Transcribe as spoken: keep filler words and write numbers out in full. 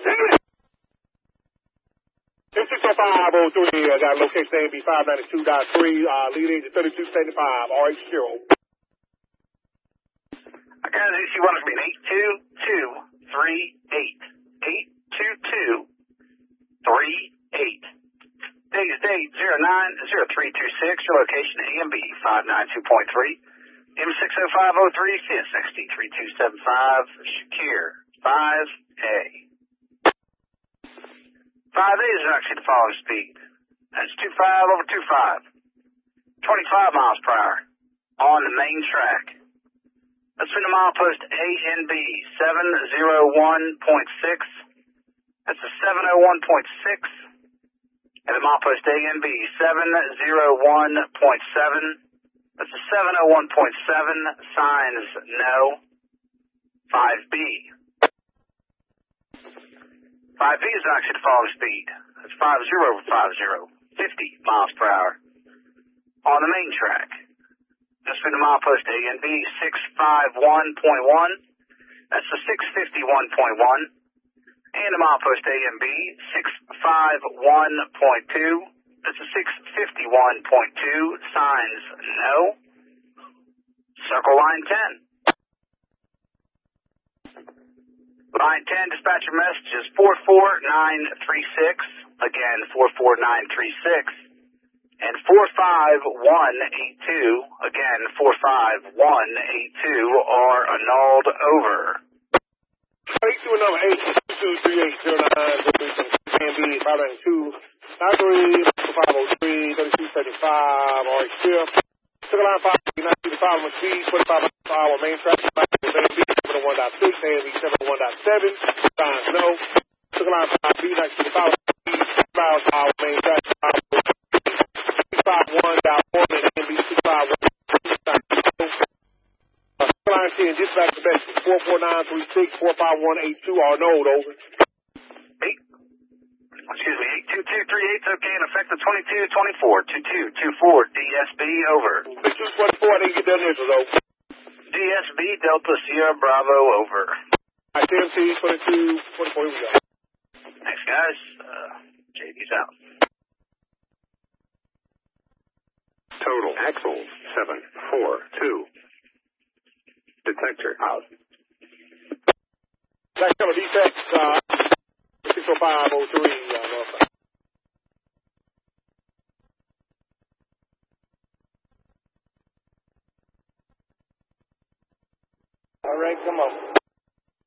six oh five oh three, I got location A B five ninety-two point three, uh, lead agent thirty-two seventy-five, R H zero. I got an A C one between eight two two three eight. eight two two three eight. Today's date zero nine zero three two six, your location A M B five ninety-two point three. M six oh five oh three, Fiat sixty three two seven five, Shakir five A. five A is actually the following speed. That's two five over two five. twenty-five miles per hour on the main track. Let's spin the milepost A N B seven oh one point six. That's a seven oh one point six. And the milepost A N B seven oh one point seven. That's a seven oh one point seven. Signs no. five B. five B is actually the following speed. That's five zero over five zero. fifty miles per hour on the main track. Just for the milepost A N B six fifty-one point one. That's the six fifty-one point one. And the milepost A M B six fifty-one point two. That's a six fifty-one point two. Signs no. Circle line ten. Line ten, dispatcher message is four four nine three six. Again, four four nine three six. And four five one eight two. Again, four five one eight two are annulled over. eight two number eight two three eight zero nine A M B five ninety-two nine three five oh three thirty-two seventy-five R H zero. Circle line five ninety-two the following speed twenty-five miles per hour main track. A M B seven oh one point six, A M B seven oh one point seven. Signs no. Circle line five B ninety-two the following speed miles per hour main track. six fifty-one point one and A M B six fifty-one. Line ten, dispatch the best four four nine three six four five one eight two are annulled over. Eight. Excuse me, eight two two three eight is okay, and effective twenty-two twenty-four, two two two four, D S B over. six two two four, I didn't get that initial though. D S B Delta Sierra Bravo over. Alright, T M T twenty-two twenty-four, here we go. Thanks, guys. Uh, J D's out. Total Axel seven four two. Detector out. Back cover defects, uh, six oh five oh three, uh,